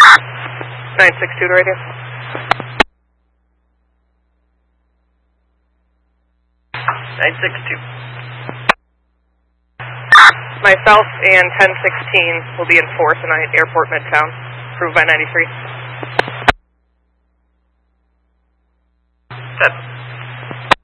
962 to radio. Myself and 1016 will be in 4 tonight, Airport Midtown, approved by 93. Good.